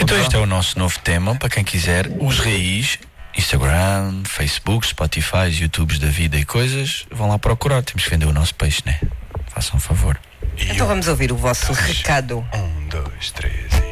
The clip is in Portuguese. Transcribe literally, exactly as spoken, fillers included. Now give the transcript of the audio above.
Então este é o nosso novo tema, para quem quiser, os Raiz, Instagram, Facebook, Spotify, YouTubes da vida e coisas, vão lá procurar, temos que vender o nosso peixe, né? Façam um favor. Então vamos ouvir o vosso recado. Um, dois, três.